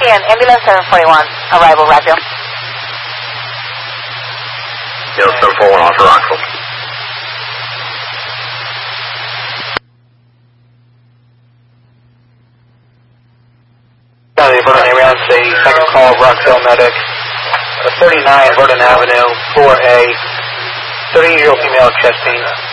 Ian, ambulance 741, arrival, Rockville. Yeah, 741 off to Rockville. Vernon ambulance, a second call, Rockville medic, 39 Vernon Avenue, 4A, 30-year-old female chest pain.